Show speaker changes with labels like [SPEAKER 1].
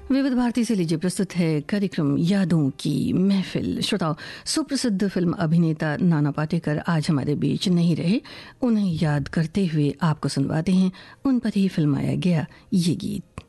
[SPEAKER 1] विविध भारती से लीजिए प्रस्तुत है कार्यक्रम यादों की महफिल। श्रोताओं, सुप्रसिद्ध फिल्म अभिनेता नाना पाटेकर आज हमारे बीच नहीं रहे। उन्हें याद करते हुए आपको सुनवाते हैं उन पर ही फिल्माया गया ये गीत।